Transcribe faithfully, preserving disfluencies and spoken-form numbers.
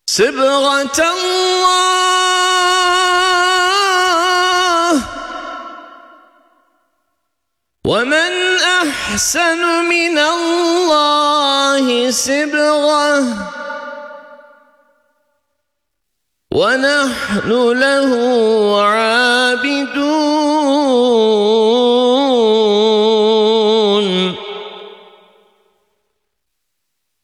صبغة الله ومن أحسن من الله صبغة ونحن له عابدون.